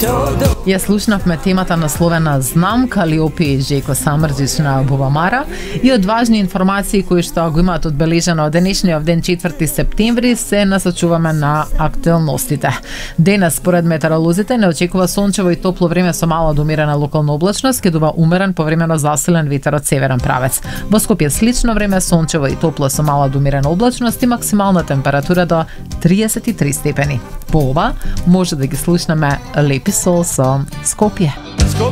Ја слушнавме темата насловена "Знам Калиопи Жеко Самрџич на Бубамара" и од важни информации кои што го имаат одбележано денешниот ден 4 септември се насочуваме на актуелностите. Денес според метеоролозите не очекува сончево и топло време со мала до умерена локална облачност, ке дува умерен повремено засилен ветер од северен правец. Во Скопје слично време, сончево и топло со мала до умерена облачност и максимална температура до 33 степени. По ова може да ги слушнеме Лепи сол со Скопје.